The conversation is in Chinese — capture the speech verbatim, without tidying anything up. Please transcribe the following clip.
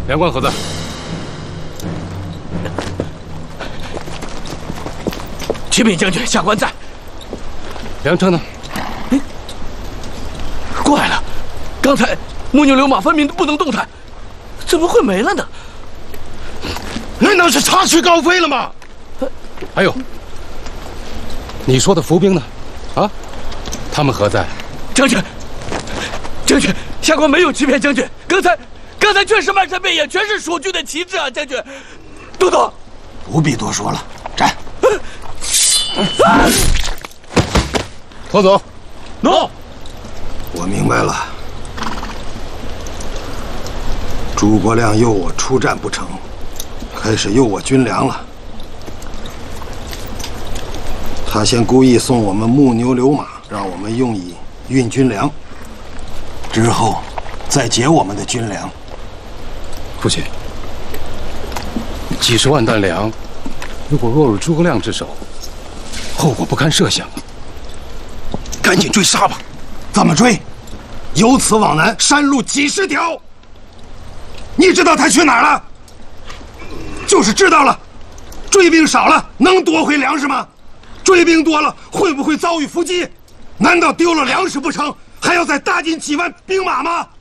梁官何在？ 启禀将军，下官在。 梁车呢？ 哎，怪了，刚才木牛流马分明不能动弹，怎么会没了呢？ 难道是插翅高飞了吗？ 还有，你说的伏兵呢？啊，他们何在？ 将军，将军，下官没有欺骗将军，刚才。 刚才确实漫山遍野全是蜀军的旗帜啊，将军。都督， 不必多说了，斩！ 拖走。 喏， 我明白了。诸葛亮诱我出战不成，开始诱我军粮了。他先故意送我们木牛流马，让我们用以运军粮，之后再劫我们的军粮。 父亲，几十万担粮，如果落入诸葛亮之手，后果不堪设想啊！ 赶紧追杀吧！怎么追？由此往南，山路几十条。你知道他去哪儿了？就是知道了。追兵少了，能夺回粮食吗？追兵多了，会不会遭遇伏击？难道丢了粮食不成？还要再搭进几万兵马吗？